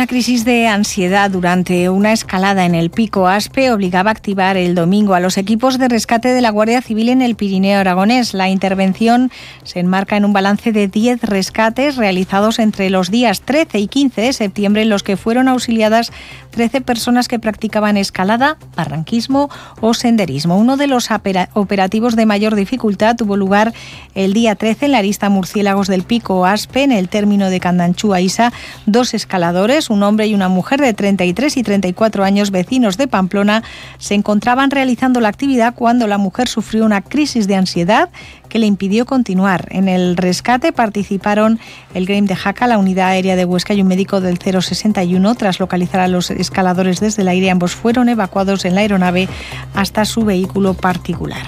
Una crisis de ansiedad durante una escalada en el Pico Aspe obligaba a activar el domingo a los equipos de rescate de la Guardia Civil en el Pirineo aragonés. La intervención se enmarca en un balance de 10 rescates realizados entre los días 13 y 15 de septiembre, en los que fueron auxiliadas 13 personas que practicaban escalada, barranquismo o senderismo. Uno de los operativos de mayor dificultad tuvo lugar el día 13 en la arista Murciélagos del Pico Aspe, en el término de Candanchú a Isa. 2 escaladores, un hombre y una mujer de 33 y 34 años, vecinos de Pamplona, se encontraban realizando la actividad cuando la mujer sufrió una crisis de ansiedad que le impidió continuar. En el rescate participaron el GREIM de Jaca, la Unidad Aérea de Huesca y un médico del 061. Tras localizar a los escaladores desde el aire, ambos fueron evacuados en la aeronave hasta su vehículo particular.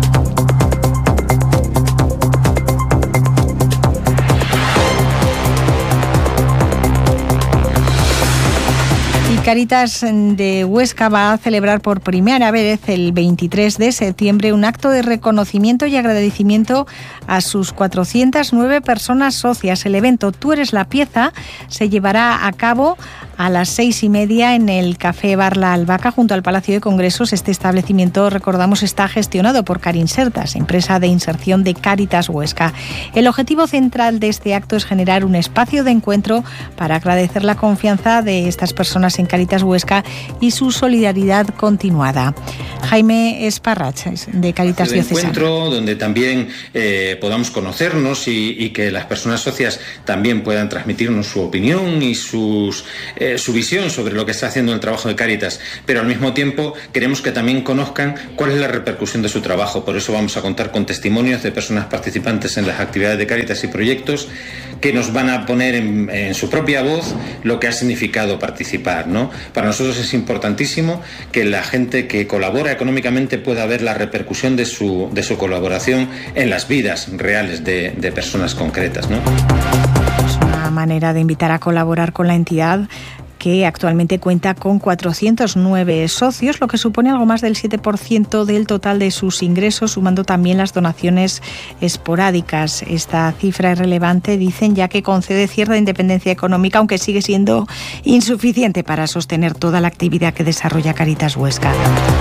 Cáritas de Huesca va a celebrar por primera vez el 23 de septiembre un acto de reconocimiento y agradecimiento a sus 409 personas socias. El evento Tú eres la pieza se llevará a cabo a las 6:30 en el Café Bar La Albahaca, junto al Palacio de Congresos. Este establecimiento, recordamos, está gestionado por Carinsertas, empresa de inserción de Cáritas Huesca. El objetivo central de este acto es generar un espacio de encuentro para agradecer la confianza de estas personas en Cáritas Huesca y su solidaridad continuada. Jaime Esparrach, de Cáritas Diocesana. Un encuentro donde también podamos conocernos y que las personas socias también puedan transmitirnos su opinión y su visión sobre lo que está haciendo el trabajo de Cáritas, pero al mismo tiempo queremos que también conozcan cuál es la repercusión de su trabajo. Por eso vamos a contar con testimonios de personas participantes en las actividades de Cáritas y proyectos que nos van a poner en su propia voz lo que ha significado participar, ¿no? Para nosotros es importantísimo que la gente que colabora económicamente pueda ver la repercusión de su colaboración en las vidas reales de personas concretas, ¿no? Es una manera de invitar a colaborar con la entidad, que actualmente cuenta con 409 socios, lo que supone algo más del 7% del total de sus ingresos, sumando también las donaciones esporádicas. Esta cifra es relevante, dicen, ya que concede cierta independencia económica, aunque sigue siendo insuficiente para sostener toda la actividad que desarrolla Cáritas Huesca.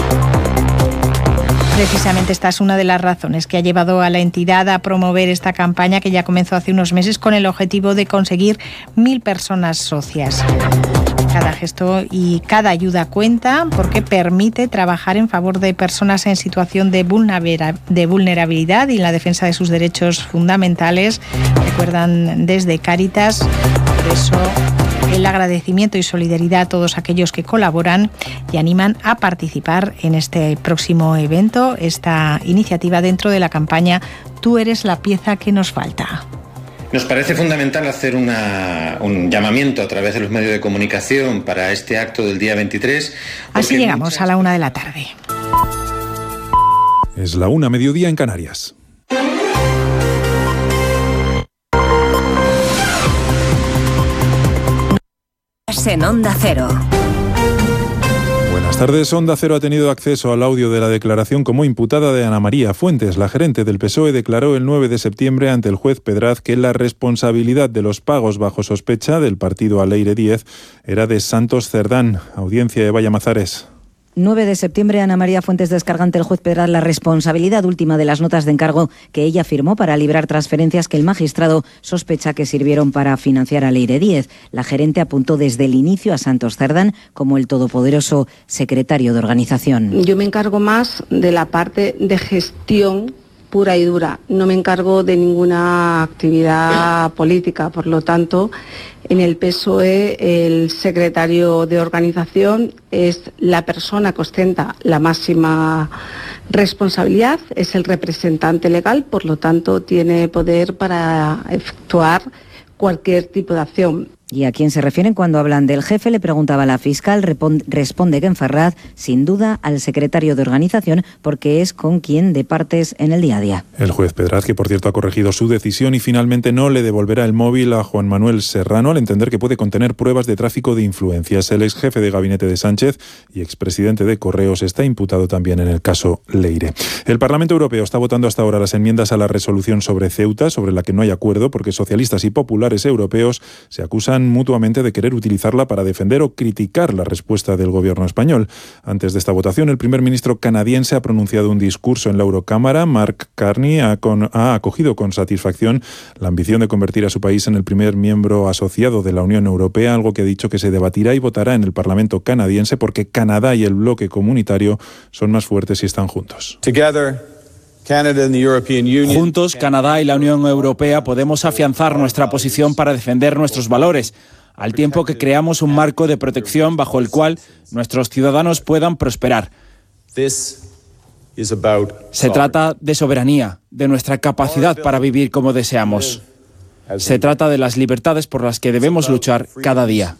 Precisamente esta es una de las razones que ha llevado a la entidad a promover esta campaña, que ya comenzó hace unos meses, con el objetivo de conseguir 1.000 personas socias. Cada gesto y cada ayuda cuenta, porque permite trabajar en favor de personas en situación de vulnerabilidad y en la defensa de sus derechos fundamentales. Recuerdan desde Cáritas, por eso el agradecimiento y solidaridad a todos aquellos que colaboran y animan a participar en este próximo evento, esta iniciativa dentro de la campaña Tú eres la pieza que nos falta. Nos parece fundamental hacer un llamamiento a través de los medios de comunicación para este acto del día 23. Así llegamos a la 1 de la tarde. Es la 1, mediodía en Canarias. En Onda Cero. Buenas tardes. Onda Cero ha tenido acceso al audio de la declaración como imputada de Ana María Fuentes. La gerente del PSOE declaró el 9 de septiembre ante el juez Pedraz que la responsabilidad de los pagos bajo sospecha del partido Aleire 10 era de Santos Cerdán. Audiencia de Vallamazares. 9 de septiembre, Ana María Fuentes descarga ante el juez Pedraz la responsabilidad última de las notas de encargo que ella firmó para librar transferencias que el magistrado sospecha que sirvieron para financiar a Aleire 10. La gerente apuntó desde el inicio a Santos Cerdán como el todopoderoso secretario de organización. Yo me encargo más de la parte de gestión pura y dura. No me encargo de ninguna actividad política, por lo tanto, en el PSOE el secretario de organización es la persona que ostenta la máxima responsabilidad, es el representante legal, por lo tanto tiene poder para efectuar cualquier tipo de acción. ¿Y a quién se refieren cuando hablan del jefe?, le preguntaba la fiscal. Responde Ken Ferraz, sin duda al secretario de organización, porque es con quien departes en el día a día. El juez Pedraz, que por cierto ha corregido su decisión y finalmente no le devolverá el móvil a Juan Manuel Serrano, al entender que puede contener pruebas de tráfico de influencias. El ex jefe de gabinete de Sánchez y expresidente de Correos está imputado también en el caso Leire. El Parlamento Europeo está votando hasta ahora las enmiendas a la resolución sobre Ceuta, sobre la que no hay acuerdo porque socialistas y populares europeos se acusan acusan mutuamente de querer utilizarla para defender o criticar la respuesta del gobierno español. Antes de esta votación, el primer ministro canadiense ha pronunciado un discurso en la Eurocámara. Mark Carney ha acogido con satisfacción la ambición de convertir a su país en el primer miembro asociado de la Unión Europea, algo que ha dicho que se debatirá y votará en el Parlamento canadiense porque Canadá y el bloque comunitario son más fuertes si están juntos. Juntos, Canadá y la Unión Europea podemos afianzar nuestra posición para defender nuestros valores, al tiempo que creamos un marco de protección bajo el cual nuestros ciudadanos puedan prosperar. Se trata de soberanía, de nuestra capacidad para vivir como deseamos. Se trata de las libertades por las que debemos luchar cada día.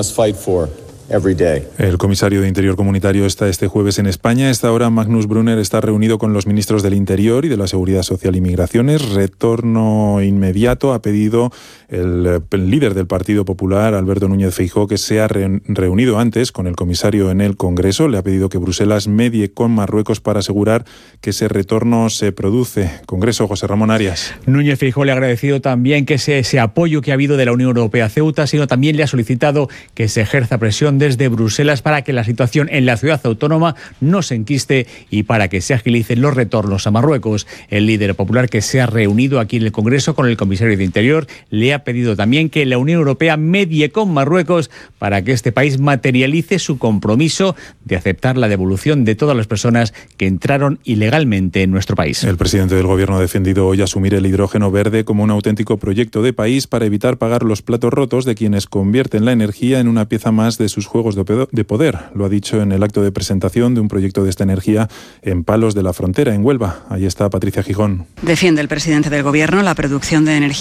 El comisario de Interior comunitario está este jueves en España. A esta hora Magnus Brunner está reunido con los ministros del Interior y de la Seguridad Social y Migraciones. Retorno inmediato ha pedido el líder del Partido Popular, Alberto Núñez Feijóo, que se ha reunido antes con el comisario en el Congreso. Le ha pedido que Bruselas medie con Marruecos para asegurar que ese retorno se produce. Congreso, José Ramón Arias. Núñez Feijóo le ha agradecido también que ese apoyo que ha habido de la Unión Europea a Ceuta, sino también le ha solicitado que se ejerza presión desde Bruselas para que la situación en la ciudad autónoma no se enquiste y para que se agilicen los retornos a Marruecos. El líder popular, que se ha reunido aquí en el Congreso con el comisario de Interior, le ha pedido también que la Unión Europea medie con Marruecos para que este país materialice su compromiso de aceptar la devolución de todas las personas que entraron ilegalmente en nuestro país. El presidente del Gobierno ha defendido hoy asumir el hidrógeno verde como un auténtico proyecto de país para evitar pagar los platos rotos de quienes convierten la energía en una pieza más de sus juegos de poder. Lo ha dicho en el acto de presentación de un proyecto de esta energía en Palos de la Frontera, en Huelva. Ahí está Patricia Gijón. Defiende el presidente del Gobierno la producción de energía